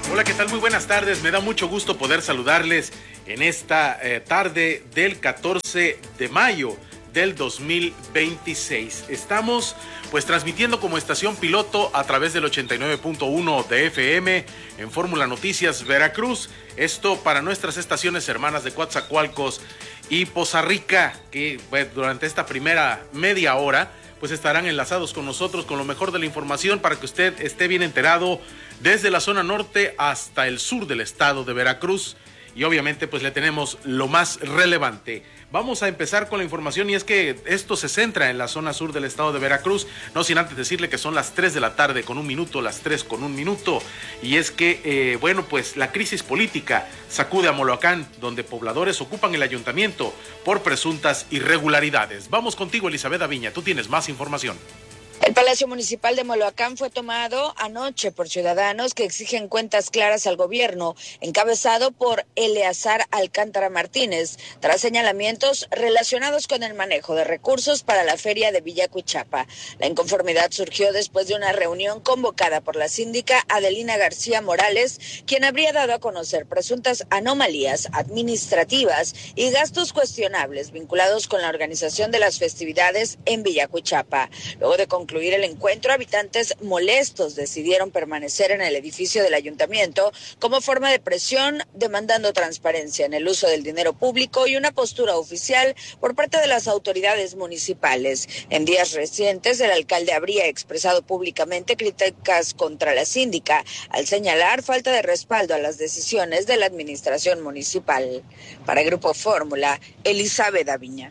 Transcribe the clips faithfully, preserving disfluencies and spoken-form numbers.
Hola, ¿qué tal? Muy buenas tardes. Me da mucho gusto poder saludarles en esta eh, tarde del catorce de mayo del dos mil veintiséis. Estamos pues transmitiendo como estación piloto a través del ochenta y nueve punto uno de F M en Fórmula Noticias Veracruz. Esto para nuestras estaciones hermanas de Coatzacoalcos y Poza Rica, que pues, durante esta primera media hora pues estarán enlazados con nosotros con lo mejor de la información para que usted esté bien enterado desde la zona norte hasta el sur del estado de Veracruz. Y obviamente pues le tenemos lo más relevante. Vamos a empezar con la información y es que esto se centra en la zona sur del estado de Veracruz, no sin antes decirle que son las tres de la tarde con un minuto, las tres con un minuto, y es que, eh, bueno, pues la crisis política sacude a Moloacán, donde pobladores ocupan el ayuntamiento por presuntas irregularidades. Vamos contigo, Elizabeth Aviña, tú tienes más información. El Palacio Municipal de Moloacán fue tomado anoche por ciudadanos que exigen cuentas claras al gobierno, encabezado por Eleazar Alcántara Martínez, tras señalamientos relacionados con el manejo de recursos para la feria de Villa Cuichapa. La inconformidad surgió después de una reunión convocada por la síndica Adelina García Morales, quien habría dado a conocer presuntas anomalías administrativas y gastos cuestionables vinculados con la organización de las festividades en Villa Cuichapa. Luego de concluir concluir el encuentro, habitantes molestos decidieron permanecer en el edificio del ayuntamiento como forma de presión, demandando transparencia en el uso del dinero público y una postura oficial por parte de las autoridades municipales. En días recientes, el alcalde habría expresado públicamente críticas contra la síndica al señalar falta de respaldo a las decisiones de la administración municipal. Para Grupo Fórmula, Elizabeth Aviña.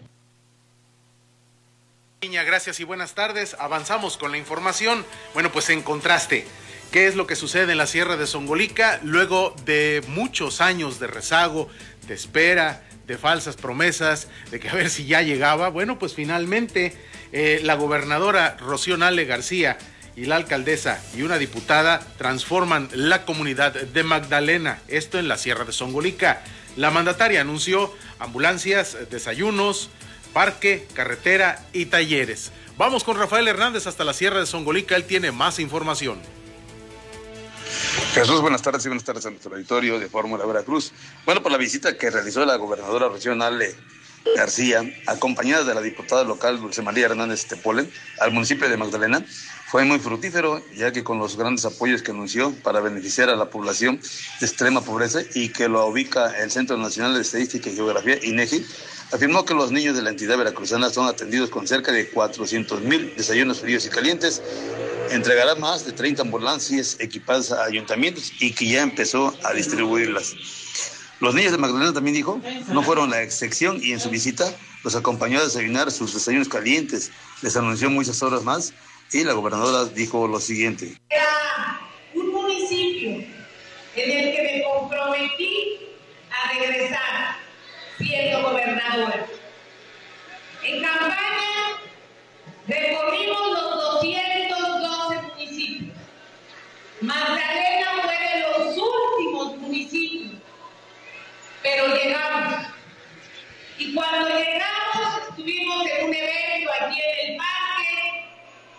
Gracias y buenas tardes. Avanzamos con la información. Bueno, pues en contraste, ¿qué es lo que sucede en la Sierra de Zongolica luego de muchos años de rezago, de espera, de falsas promesas, de que a ver si ya llegaba? Bueno, pues finalmente eh, la gobernadora Rocío Nale García y la alcaldesa y una diputada transforman la comunidad de Magdalena, esto en la Sierra de Zongolica. La mandataria anunció ambulancias, desayunos, parque, carretera y talleres. Vamos con Rafael Hernández hasta la Sierra de Zongolica, él tiene más información. Jesús, buenas tardes y buenas tardes a nuestro auditorio de Fórmula Veracruz. Bueno, por la visita que realizó la gobernadora Rocío Nale García, acompañada de la diputada local Dulce María Hernández Tepolen, al municipio de Magdalena, fue muy fructífero, ya que con los grandes apoyos que anunció para beneficiar a la población de extrema pobreza y que lo ubica el Centro Nacional de Estadística y Geografía, INEGI, afirmó que los niños de la entidad veracruzana son atendidos con cerca de cuatrocientos mil desayunos fríos y calientes, entregará más de treinta ambulancias equipadas a ayuntamientos y que ya empezó a distribuirlas. Los niños de Magdalena, también dijo, no fueron la excepción y en su visita los acompañó a desayunar sus desayunos calientes, les anunció muchas horas más y la gobernadora dijo lo siguiente. Era un municipio en el que me comprometí a regresar siendo gobernadora. En campaña recorrimos los doscientos doce municipios. Magdalena fue de los últimos municipios, pero llegamos. Y cuando llegamos estuvimos en un evento aquí en el parque.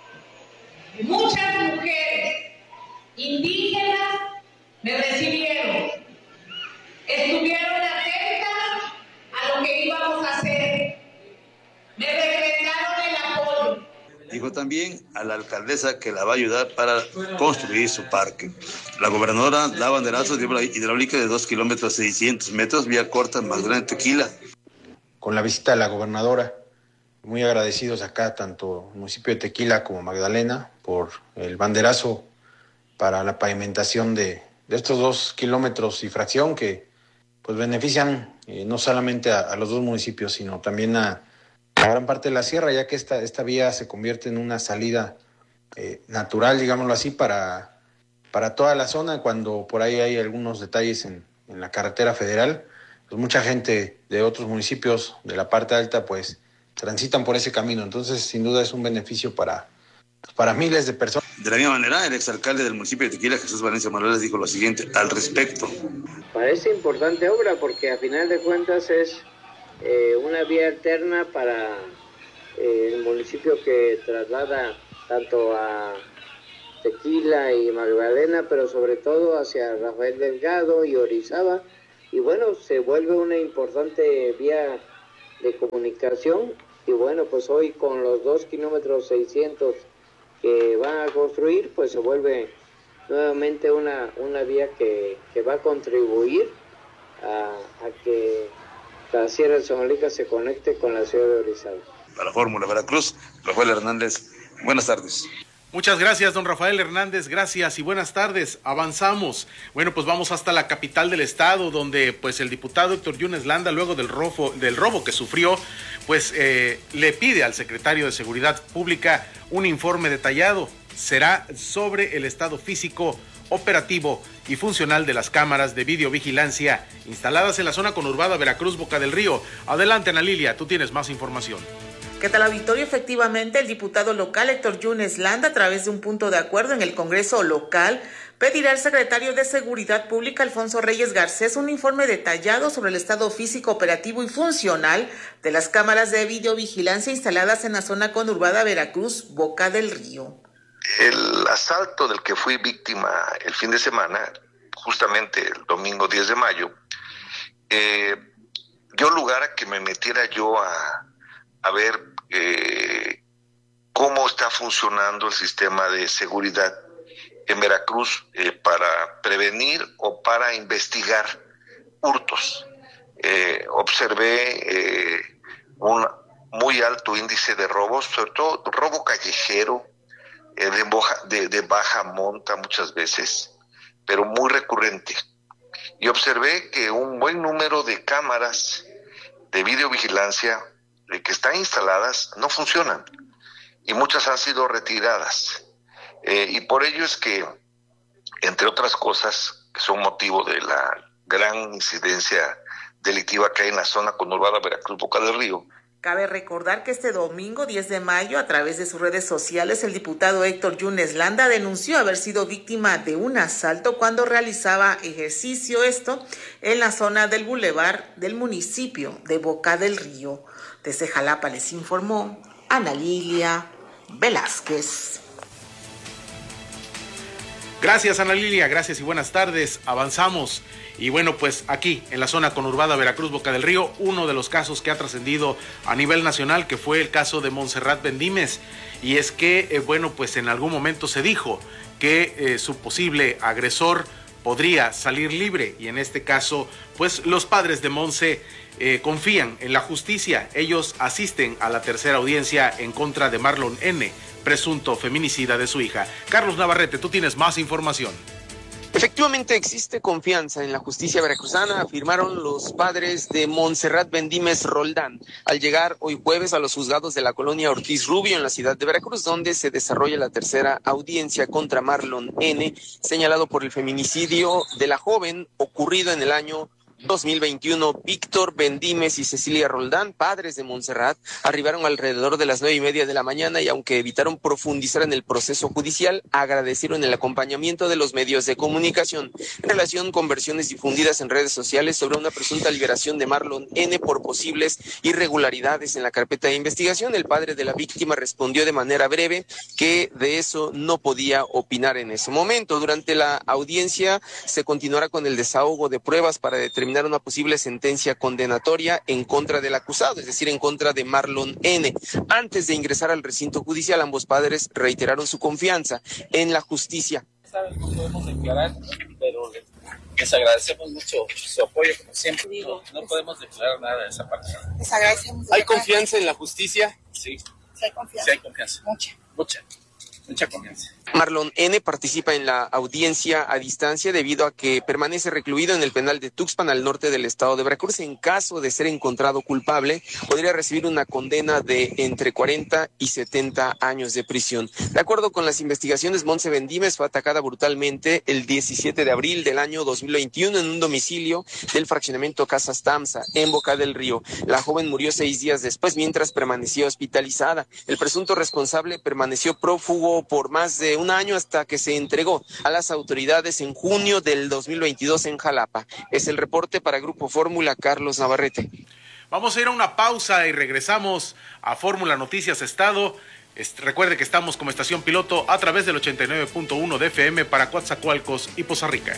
Muchas mujeres indígenas me recibieron. Estuvieron atentas a lo que íbamos a hacer. Me regresaron el apoyo. Dijo también a la alcaldesa que la va a ayudar para construir su parque. La gobernadora da banderazos de obra hidráulica de dos kilómetros seiscientos metros, vía corta en Magdalena, Tequila. Con la visita de la gobernadora, muy agradecidos acá, tanto el municipio de Tequila como Magdalena, por el banderazo para la pavimentación de, de estos dos kilómetros y fracción que pues benefician eh, no solamente a, a los dos municipios, sino también a, a gran parte de la sierra, ya que esta, esta vía se convierte en una salida eh, natural, digámoslo así, para, para toda la zona. Cuando por ahí hay algunos detalles en, en la carretera federal, pues mucha gente de otros municipios de la parte alta pues transitan por ese camino. Entonces, sin duda es un beneficio para, para miles de personas. De la misma manera, el exalcalde del municipio de Tequila, Jesús Valencia Morales, dijo lo siguiente al respecto. Parece importante obra porque a final de cuentas es eh, una vía alterna para eh, el municipio que traslada tanto a Tequila y Magdalena, pero sobre todo hacia Rafael Delgado y Orizaba. Y bueno, se vuelve una importante vía de comunicación. Y bueno, pues hoy con los dos kilómetros seiscientos que van a construir, pues se vuelve nuevamente una, una vía que, que va a contribuir a, a que la Sierra de Sonolica se conecte con la ciudad de Orizaba. Para Fórmula Veracruz, Rafael Hernández, buenas tardes. Muchas gracias, don Rafael Hernández, gracias y buenas tardes. Avanzamos. Bueno, pues vamos hasta la capital del estado, donde pues el diputado Héctor Yunes Landa, luego del robo, del robo que sufrió, pues eh, le pide al secretario de Seguridad Pública un informe detallado. Será sobre el estado físico, operativo y funcional de las cámaras de videovigilancia instaladas en la zona conurbada Veracruz, Boca del Río. Adelante, Ana Lilia, tú tienes más información. ¿Qué tal, auditorio? Efectivamente, el diputado local Héctor Yunes Landa, a través de un punto de acuerdo en el Congreso local, pedirá al secretario de Seguridad Pública, Alfonso Reyes Garcés, un informe detallado sobre el estado físico, operativo y funcional de las cámaras de videovigilancia instaladas en la zona conurbada Veracruz, Boca del Río. El asalto del que fui víctima el fin de semana, justamente el domingo diez de mayo, eh, dio lugar a que me metiera yo a a ver eh, cómo está funcionando el sistema de seguridad en Veracruz eh, para prevenir o para investigar hurtos. Eh, observé eh, un muy alto índice de robos, sobre todo robo callejero, eh, de, boja, de, de baja monta muchas veces, pero muy recurrente. Y observé que un buen número de cámaras de videovigilancia que están instaladas no funcionan y muchas han sido retiradas eh, y por ello es que, entre otras cosas que son motivo de la gran incidencia delictiva que hay en la zona conurbada Veracruz, Boca del Río. Cabe recordar que este domingo diez de mayo, a través de sus redes sociales, el diputado Héctor Yunes Landa denunció haber sido víctima de un asalto cuando realizaba ejercicio, esto en la zona del bulevar del municipio de Boca del Río. Desde Jalapa les informó Ana Lilia Velázquez. Gracias, Ana Lilia, gracias y buenas tardes. Avanzamos. Y bueno, pues aquí, en la zona conurbada Veracruz, Boca del Río, uno de los casos que ha trascendido a nivel nacional, que fue el caso de Montserrat Bendímez. Y es que, eh, bueno, pues en algún momento se dijo que eh, su posible agresor podría salir libre. Y en este caso, pues los padres de Monse eh, confían en la justicia. Ellos asisten a la tercera audiencia en contra de Marlon N., presunto feminicida de su hija. Carlos Navarrete, tú tienes más información. Efectivamente existe confianza en la justicia veracruzana, afirmaron los padres de Montserrat Bendímez Roldán al llegar hoy jueves a los juzgados de la colonia Ortiz Rubio en la ciudad de Veracruz, donde se desarrolla la tercera audiencia contra Marlon N., señalado por el feminicidio de la joven ocurrido en el año dos mil veintiuno. Víctor Bendímez y Cecilia Roldán, padres de Montserrat, arribaron alrededor de las nueve y media de la mañana y aunque evitaron profundizar en el proceso judicial, agradecieron el acompañamiento de los medios de comunicación en relación con versiones difundidas en redes sociales sobre una presunta liberación de Marlon N. por posibles irregularidades en la carpeta de investigación. El padre de la víctima respondió de manera breve que de eso no podía opinar en ese momento. Durante la audiencia se continuará con el desahogo de pruebas para determinar una posible sentencia condenatoria en contra del acusado, es decir, en contra de Marlon N. Antes de ingresar al recinto judicial, ambos padres reiteraron su confianza en la justicia. No podemos declarar, pero les agradecemos mucho su apoyo, como siempre. No, no podemos declarar nada de esa parte. Les agradecemos. ¿Hay confianza en la justicia? Sí. Sí hay confianza. Sí hay confianza. Mucha. Mucha. Mucha confianza. Marlon N. participa en la audiencia a distancia debido a que permanece recluido en el penal de Tuxpan al norte del estado de Veracruz. En caso de ser encontrado culpable, podría recibir una condena de entre cuarenta y setenta años de prisión. De acuerdo con las investigaciones, Montse Bendímez fue atacada brutalmente el diecisiete de abril del año dos mil veintiuno en un domicilio del fraccionamiento Casas Tamsa, en Boca del Río. La joven murió seis días después mientras permanecía hospitalizada. El presunto responsable permaneció prófugo por más de un año hasta que se entregó a las autoridades en junio del dos mil veintidós en Jalapa. Es el reporte para Grupo Fórmula, Carlos Navarrete. Vamos a ir a una pausa y regresamos a Fórmula Noticias Estado. Recuerde que estamos como estación piloto a través del ochenta y nueve punto uno de F M para Coatzacoalcos y Poza Rica.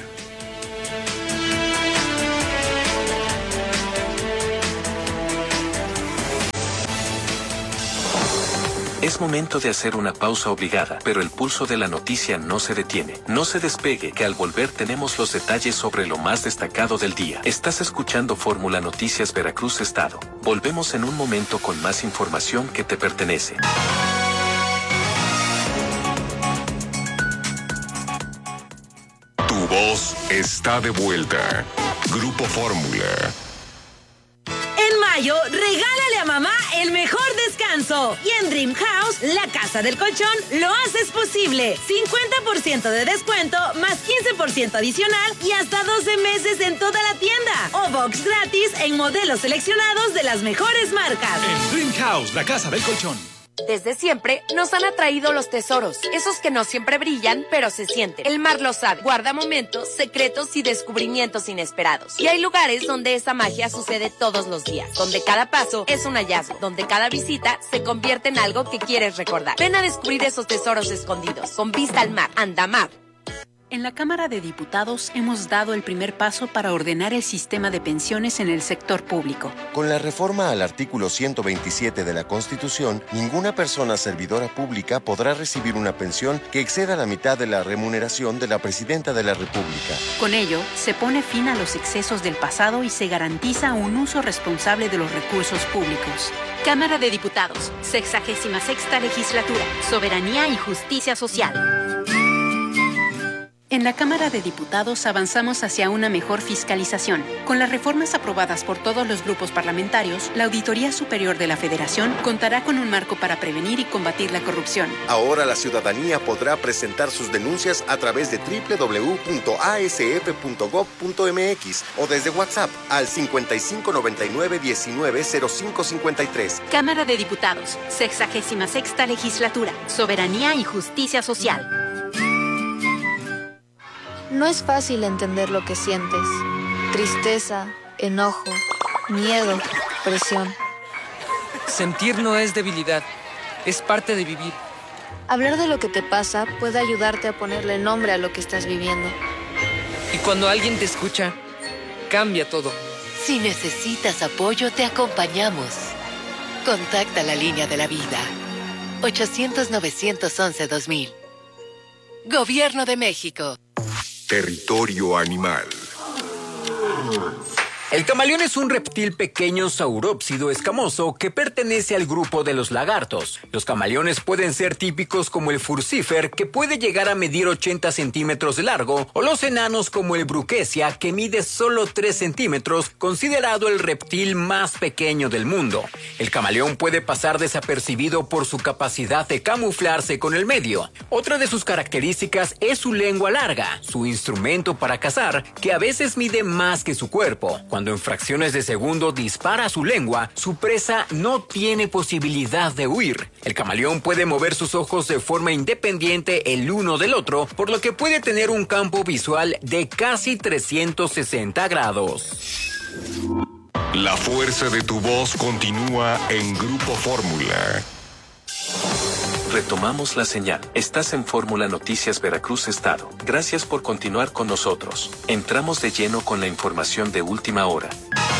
Es momento de hacer una pausa obligada, pero el pulso de la noticia no se detiene. No se despegue, que al volver tenemos los detalles sobre lo más destacado del día. Estás escuchando Fórmula Noticias Veracruz Estado. Volvemos en un momento con más información que te pertenece. Tu voz está de vuelta. Grupo Fórmula. En mayo, regálale a mamá el mejor descanso. Y en Dream House, la casa del colchón, lo haces posible. cincuenta por ciento de descuento, más quince por ciento adicional y hasta doce meses en toda la tienda. O box gratis en modelos seleccionados de las mejores marcas. En Dream House, la casa del colchón. Desde siempre nos han atraído los tesoros, esos que no siempre brillan, pero se sienten. El mar lo sabe, guarda momentos, secretos y descubrimientos inesperados. Y hay lugares donde esa magia sucede todos los días, donde cada paso es un hallazgo, donde cada visita se convierte en algo que quieres recordar. Ven a descubrir esos tesoros escondidos, con vista al mar. Andamar. En la Cámara de Diputados hemos dado el primer paso para ordenar el sistema de pensiones en el sector público. Con la reforma al artículo ciento veintisiete de la Constitución, ninguna persona servidora pública podrá recibir una pensión que exceda la mitad de la remuneración de la Presidenta de la República. Con ello, se pone fin a los excesos del pasado y se garantiza un uso responsable de los recursos públicos. Cámara de Diputados, sexagésima sexta legislatura, soberanía y justicia social. En la Cámara de Diputados avanzamos hacia una mejor fiscalización. Con las reformas aprobadas por todos los grupos parlamentarios, la Auditoría Superior de la Federación contará con un marco para prevenir y combatir la corrupción. Ahora la ciudadanía podrá presentar sus denuncias a través de doble u doble u doble u punto a s f punto gob punto m x o desde WhatsApp al cincuenta y cinco noventa y nueve diecinueve cero cinco cincuenta y tres. Cámara de Diputados, sexagésima sexta legislatura, soberanía y justicia social. No es fácil entender lo que sientes. Tristeza, enojo, miedo, presión. Sentir no es debilidad, es parte de vivir. Hablar de lo que te pasa puede ayudarte a ponerle nombre a lo que estás viviendo. Y cuando alguien te escucha, cambia todo. Si necesitas apoyo, te acompañamos. Contacta la línea de la vida. ochocientos novecientos once dos mil. Gobierno de México. Territorio animal. El camaleón es un reptil pequeño saurópsido escamoso que pertenece al grupo de los lagartos. Los camaleones pueden ser típicos como el furcifer, que puede llegar a medir ochenta centímetros de largo, o los enanos como el bruquesia, que mide solo tres centímetros, considerado el reptil más pequeño del mundo. El camaleón puede pasar desapercibido por su capacidad de camuflarse con el medio. Otra de sus características es su lengua larga, su instrumento para cazar, que a veces mide más que su cuerpo. Cuando en fracciones de segundo dispara su lengua, su presa no tiene posibilidad de huir. El camaleón puede mover sus ojos de forma independiente el uno del otro, por lo que puede tener un campo visual de casi trescientos sesenta grados. La fuerza de tu voz continúa en Grupo Fórmula. Retomamos la señal. Estás en Fórmula Noticias Veracruz Estado. Gracias por continuar con nosotros. Entramos de lleno con la información de última hora.